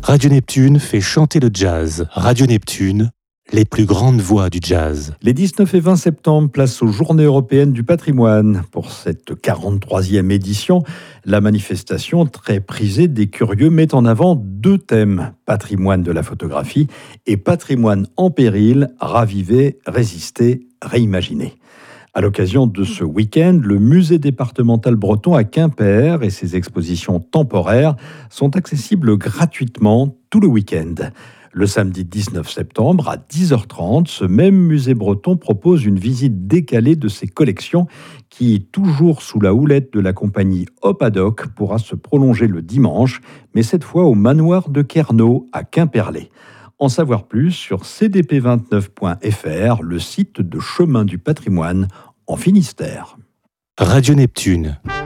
Radio Neptune fait chanter le jazz. Radio Neptune, les plus grandes voix du jazz. Les 19 et 20 septembre, place aux Journées européennes du patrimoine. Pour cette 43e édition, la manifestation très prisée des curieux met en avant deux thèmes, patrimoine de la photographie et patrimoine en péril, raviver, résister, réimaginer. À l'occasion de ce week-end, le musée départemental breton à Quimper et ses expositions temporaires sont accessibles gratuitement tout le week-end. Le samedi 19 septembre à 10h30, ce même musée breton propose une visite décalée de ses collections qui, toujours sous la houlette de la compagnie Hop-Adoc, pourra se prolonger le dimanche, mais cette fois au manoir de Kernaud à Quimperlé. En savoir plus sur cdp29.fr, le site de Chemin du patrimoine en Finistère. Radio Neptune.